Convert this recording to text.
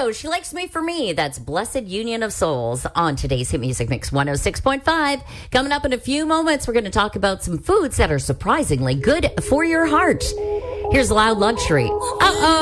Lizzo, She Likes Me for Me. That's Blessed Union of Souls on today's Hit Music Mix 106.5. Coming up in a few moments, we're going to talk about some foods that are surprisingly good for your heart. Here's Loud Luxury. Uh-oh.